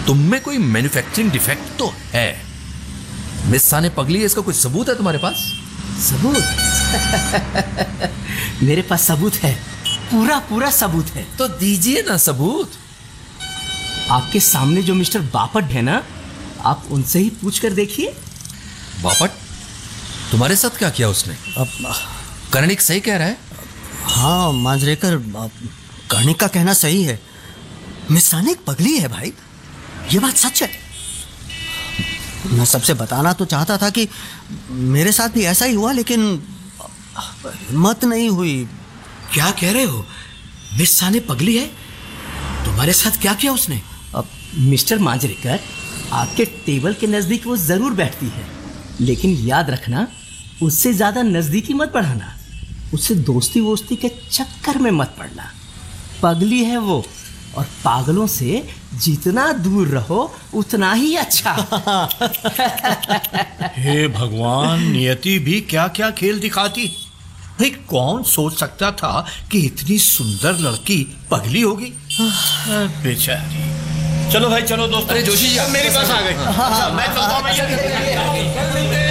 तुम में कोई मैन्युफैक्चरिंग डिफेक्ट तो है। मिस साने पगली है, इसका कोई सबूत है तुम्हारे पास? सबूत? मेरे पास सबूत है, पूरा सबूत है। तो दीजिए ना सबूत। आपके सामने जो मिस्टर बापट है ना, आप उनसे ही पूछ कर देखिए। बापट? तुम्हारे साथ क्या किया उसने? कर्णिक सही कह रहा है? हाँ मांजरेकर, कर्णिक का कहना सही है। मिस साने एक पगली है भाई, ये बात सच है। मैं सबसे बताना तो चाहता था कि मेरे साथ भी ऐसा ही हुआ, लेकिन हिम्मत नहीं हुई। क्या कह रहे हो? मिस साने पगली है? तुम्हारे साथ क्या किया उसने? मिस्टर मांजरेकर, आपके टेबल के नजदीक वो जरूर बैठती है, लेकिन याद रखना, उससे ज्यादा नजदीकी मत बढ़ाना, उससे दोस्ती वोस्ती के चक्कर में मत पड़ना। पगली है वो, और पागलों से जितना दूर रहो उतना ही अच्छा। हे भगवान, नियति भी क्या क्या खेल दिखाती। भाई कौन सोच सकता था कि इतनी सुंदर लड़की पगली होगी। बेचारी। चलो भाई चलो दोस्तों। अरे जोशी जी, मेरे पास आ गए। मैं चलता हूं भैया।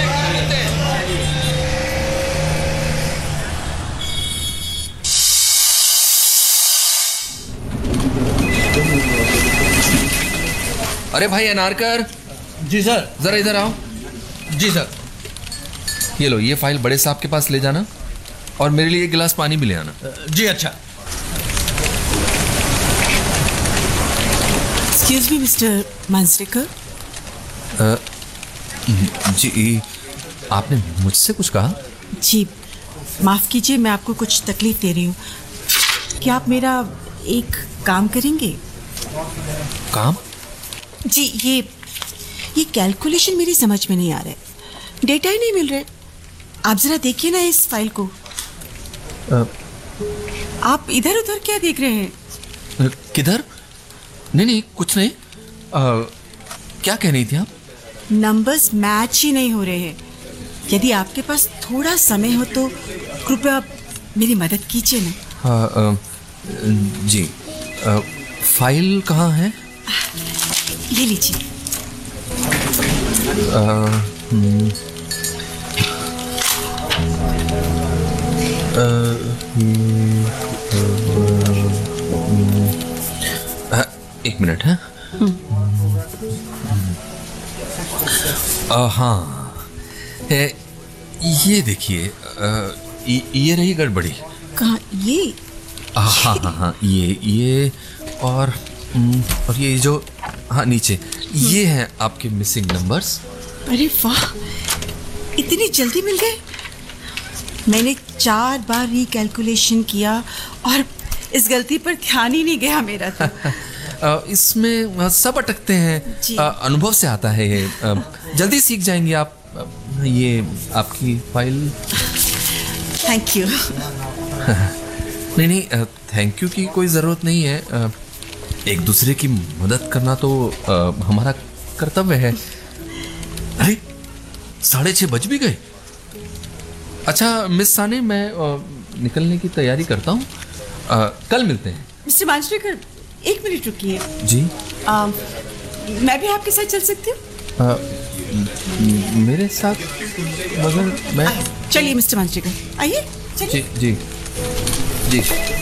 अरे भाई अनारकर। जी सर। जरा इधर आओ। जी सर। ये लो, ये फाइल बड़े साहब के पास ले जाना, और मेरे लिए एक गिलास पानी भी ले आना। जी अच्छा। Excuse me mister Manjrekar. जी, आपने मुझसे कुछ कहा? जी माफ़ कीजिए, मैं आपको कुछ तकलीफ दे रही हूँ। क्या आप मेरा एक काम करेंगे? काम? जी ये कैलकुलेशन मेरी समझ में नहीं आ रहा है, डेटा ही नहीं मिल रहे। आप ज़रा देखिए ना इस फाइल को। आप इधर उधर क्या देख रहे हैं? किधर? नहीं कुछ नहीं। क्या कह रही थी आप? नंबर्स मैच ही नहीं हो रहे हैं। यदि आपके पास थोड़ा समय हो तो कृपया आप मेरी मदद कीजिए ना। जी, फाइल कहाँ है? ये लीजिए। एक मिनट है। हाँ, ये देखिए, ये रही गड़बड़ी। कहाँ? ये? हाँ, ये और ये जो, हाँ नीचे, ये हैं आपके मिसिंग नंबर्स। अरे वाह, इतनी जल्दी मिल गए। मैंने 4 बार रिकैलकुलेशन किया और इस गलती पर ध्यान ही नहीं गया मेरा तो। इसमें सब अटकते हैं, अनुभव से आता है ये। जल्दी सीख जाएंगे आप। ये आपकी फाइल। Thank you. नहीं, थैंक यू की कोई ज़रूरत नहीं है। एक दूसरे की मदद करना तो हमारा कर्तव्य है। अरे 6:30 बज भी गए। अच्छा मिस साने, मैं निकलने की तैयारी करता हूँ। कल मिलते हैं। मिस्टर मांजरेकर, 1 मिनट रुकिए। जी। मैं भी आपके साथ चल सकती हूँ? मेरे साथ? मगर मैं। चलिए मिस्टर मांजरेकर, आइए। जी।